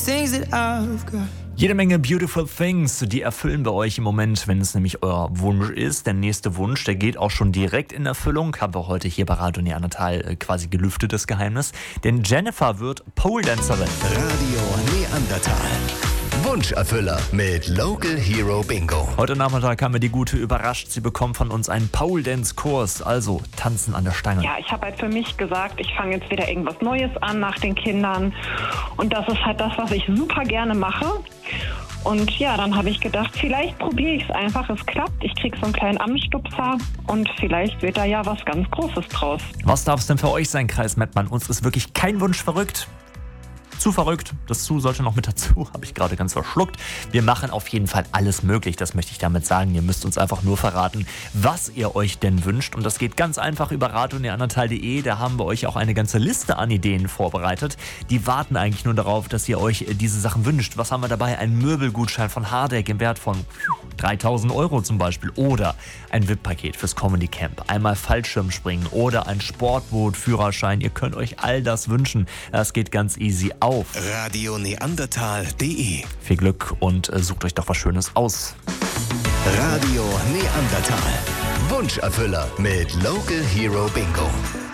things that I've got. Jede Menge Beautiful Things, die erfüllen bei euch im Moment, wenn es nämlich euer Wunsch ist. Der nächste Wunsch, der geht auch schon direkt in Erfüllung. Haben wir heute hier bei Radio Neandertal quasi gelüftet, das Geheimnis. Denn Jennifer wird Pole-Dancerin. Radio Neandertal. Wunscherfüller mit Local Hero Bingo. Heute Nachmittag haben wir die Gute überrascht. Sie bekommt von uns einen Pole-Dance-Kurs, also Tanzen an der Stange. Ja, ich habe halt für mich gesagt, ich fange jetzt wieder irgendwas Neues an nach den Kindern. Und das ist halt das, was ich super gerne mache. Und ja, dann habe ich gedacht, vielleicht probiere ich es einfach. Es klappt, ich kriege so einen kleinen Anstupser und vielleicht wird da ja was ganz Großes draus. Was darf es denn für euch sein, Kreis Mettmann? Uns ist wirklich kein Wunsch verrückt. Zu verrückt, das zu sollte noch mit dazu, habe ich gerade ganz verschluckt. Wir machen auf jeden Fall alles möglich, das möchte ich damit sagen. Ihr müsst uns einfach nur verraten, was ihr euch denn wünscht. Und das geht ganz einfach über radioneandertal.de. Da haben wir euch auch eine ganze Liste an Ideen vorbereitet. Die warten eigentlich nur darauf, dass ihr euch diese Sachen wünscht. Was haben wir dabei? Ein Möbelgutschein von Hardegg im Wert von 3.000 € zum Beispiel. Oder ein VIP-Paket fürs Comedy Camp. Einmal Fallschirmspringen oder ein Sportboot, Führerschein. Ihr könnt euch all das wünschen. Das geht ganz easy auf radioneandertal.de. Viel Glück und sucht euch doch was Schönes aus. Radio Neandertal. Wunscherfüller mit Local Hero Bingo.